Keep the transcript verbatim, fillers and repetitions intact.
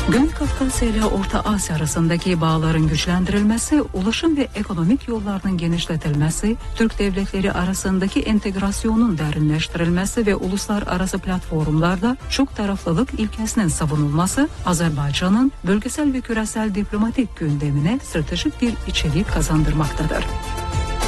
Güney Kafkasya ile Orta Asya arasındaki bağların güçlendirilmesi, ulaşım ve ekonomik yollarının genişletilmesi, Türk devletleri arasındaki entegrasyonun derinleştirilmesi ve uluslararası platformlarda çok taraflılık ilkesinin savunulması, Azerbaycan'ın bölgesel ve küresel diplomatik gündemine stratejik bir içerik kazandırmaktadır.